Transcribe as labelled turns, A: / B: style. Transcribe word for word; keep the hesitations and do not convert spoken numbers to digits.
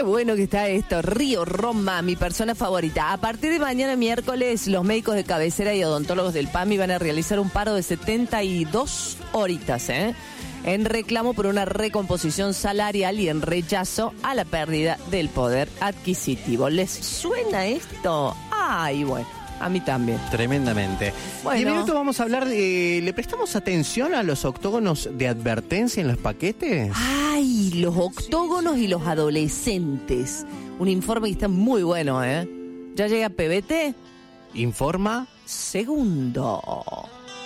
A: Qué bueno que está esto. Río Roma, mi persona favorita. A partir de mañana miércoles, los médicos de cabecera y odontólogos del PAMI van a realizar un paro de setenta y dos horitas, ¿eh? en reclamo por una recomposición salarial y en rechazo a la pérdida del poder adquisitivo. ¿Les suena esto? Ay, bueno, a mí también.
B: Tremendamente.
A: Bueno.
B: Y en minuto vamos a hablar de... ¿Le prestamos atención a los octógonos de advertencia en los paquetes?
A: Ay, los octógonos y los adolescentes. Un informe que está muy bueno, ¿eh? ¿Ya llega P B T?
B: Informa...
A: Segundo.